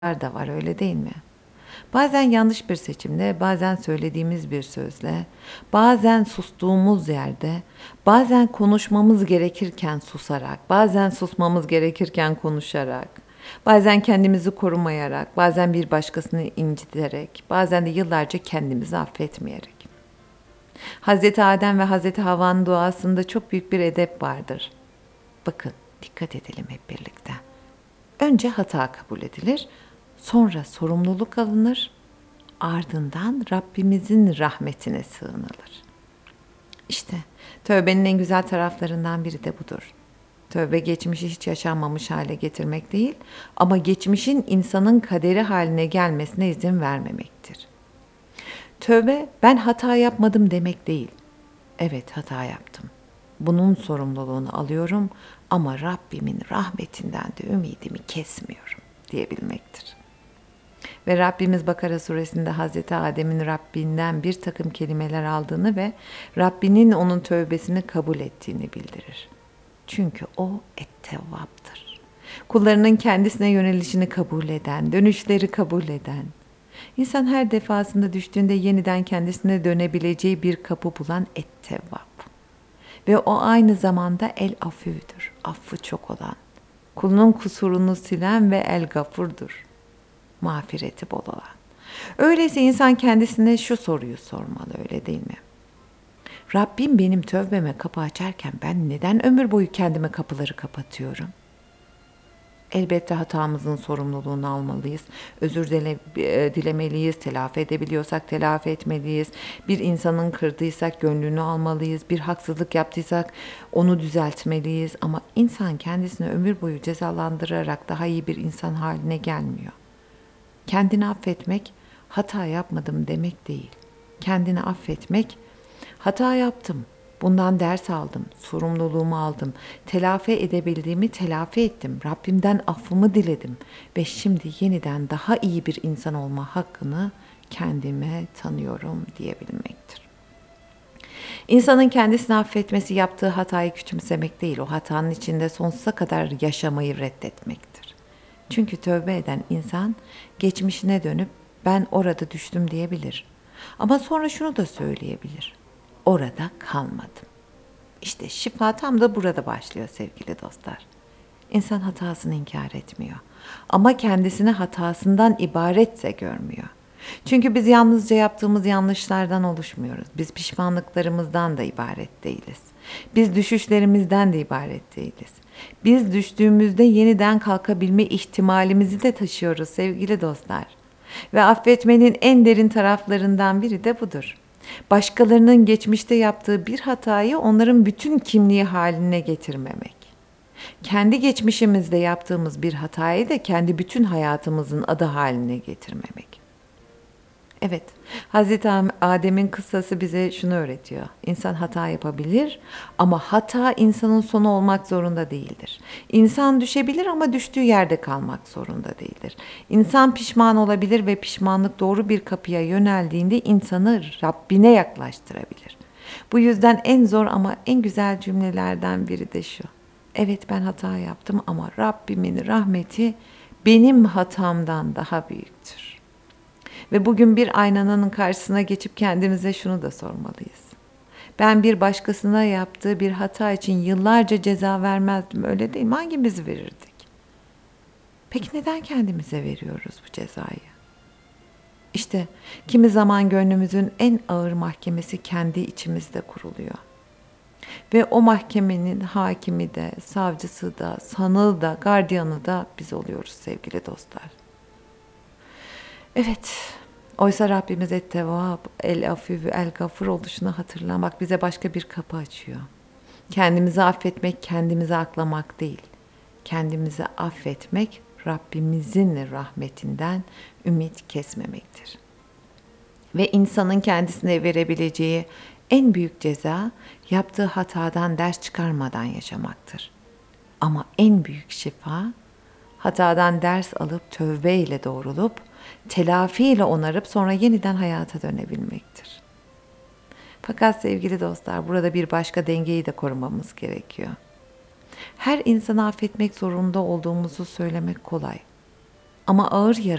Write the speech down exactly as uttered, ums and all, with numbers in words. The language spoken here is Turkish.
da var, öyle değil mi? Bazen yanlış bir seçimle, bazen söylediğimiz bir sözle, bazen sustuğumuz yerde, bazen konuşmamız gerekirken susarak, bazen susmamız gerekirken konuşarak, bazen kendimizi korumayarak, bazen bir başkasını inciterek, bazen de yıllarca kendimizi affetmeyerek. Hazreti Adem ve Hazreti Havva'nın duasında çok büyük bir edep vardır. Bakın, dikkat edelim hep birlikte. Önce hata kabul edilir, sonra sorumluluk alınır, ardından Rabbimizin rahmetine sığınılır. İşte tövbenin en güzel taraflarından biri de budur. Tövbe geçmişi hiç yaşanmamış hale getirmek değil, ama geçmişin insanın kaderi haline gelmesine izin vermemektir. Tövbe ben hata yapmadım demek değil. Evet, hata yaptım. Bunun sorumluluğunu alıyorum ama Rabbimin rahmetinden de ümidimi kesmiyorum diyebilmektir. Ve Rabbimiz Bakara suresinde Hazreti Adem'in Rabbinden bir takım kelimeler aldığını ve Rabbinin onun tövbesini kabul ettiğini bildirir. Çünkü o et-Tevvap'tır. Kullarının kendisine yönelişini kabul eden, dönüşleri kabul eden, İnsan her defasında düştüğünde yeniden kendisine dönebileceği bir kapı bulan et-Tevvap. Ve o aynı zamanda el-Afü'dür, affı çok olan. Kulunun kusurunu silen ve el-Gafur'dur, mağfireti bol olan. Öyleyse insan kendisine şu soruyu sormalı, öyle değil mi? Rabbim benim tövbeme kapı açarken ben neden ömür boyu kendime kapıları kapatıyorum? Elbette hatamızın sorumluluğunu almalıyız. Özür dile, dilemeliyiz. Telafi edebiliyorsak telafi etmeliyiz. Bir insanın kırdıysak gönlünü almalıyız. Bir haksızlık yaptıysak onu düzeltmeliyiz. Ama insan kendisini ömür boyu cezalandırarak daha iyi bir insan haline gelmiyor. Kendini affetmek hata yapmadım demek değil. Kendini affetmek hata yaptım. Bundan ders aldım, sorumluluğumu aldım, telafi edebildiğimi telafi ettim, Rabbimden affımı diledim ve şimdi yeniden daha iyi bir insan olma hakkını kendime tanıyorum diyebilmektir. İnsanın kendisini affetmesi yaptığı hatayı küçümsemek değil, o hatanın içinde sonsuza kadar yaşamayı reddetmektir. Çünkü tövbe eden insan geçmişine dönüp ben orada düştüm diyebilir. Ama sonra şunu da söyleyebilir. Orada kalmadım. İşte şifa tam da burada başlıyor sevgili dostlar. İnsan hatasını inkar etmiyor. Ama kendisini hatasından ibaretse görmüyor. Çünkü biz yalnızca yaptığımız yanlışlardan oluşmuyoruz. Biz pişmanlıklarımızdan da ibaret değiliz. Biz düşüşlerimizden de ibaret değiliz. Biz düştüğümüzde yeniden kalkabilme ihtimalimizi de taşıyoruz sevgili dostlar. Ve affetmenin en derin taraflarından biri de budur. Başkalarının geçmişte yaptığı bir hatayı onların bütün kimliği haline getirmemek. Kendi geçmişimizde yaptığımız bir hatayı da kendi bütün hayatımızın adı haline getirmemek. Evet, Hazreti Adem'in kıssası bize şunu öğretiyor. İnsan hata yapabilir ama hata insanın sonu olmak zorunda değildir. İnsan düşebilir ama düştüğü yerde kalmak zorunda değildir. İnsan pişman olabilir ve pişmanlık doğru bir kapıya yöneldiğinde insanı Rabbine yaklaştırabilir. Bu yüzden en zor ama en güzel cümlelerden biri de şu. Evet, ben hata yaptım ama Rabbimin rahmeti benim hatamdan daha büyüktür. Ve bugün bir aynanın karşısına geçip kendimize şunu da sormalıyız. Ben bir başkasına yaptığı bir hata için yıllarca ceza vermezdim, öyle değil mi? Hangimiz verirdik? Peki neden kendimize veriyoruz bu cezayı? İşte kimi zaman gönlümüzün en ağır mahkemesi kendi içimizde kuruluyor. Ve o mahkemenin hakimi de, savcısı da, sanığı da, gardiyanı da biz oluyoruz sevgili dostlar. Evet, oysa Rabbimiz et-Tevvab, el-Afü ve el-Gafur oluşunu hatırlamak bize başka bir kapı açıyor. Kendimizi affetmek, kendimizi aklamak değil. Kendimizi affetmek, Rabbimizin rahmetinden ümit kesmemektir. Ve insanın kendisine verebileceği en büyük ceza, yaptığı hatadan ders çıkarmadan yaşamaktır. Ama en büyük şifa, hatadan ders alıp tövbeyle doğrulup, telafiyle onarıp sonra yeniden hayata dönebilmektir. Fakat sevgili dostlar, burada bir başka dengeyi de korumamız gerekiyor. Her insanı affetmek zorunda olduğumuzu söylemek kolay. ama ağır yara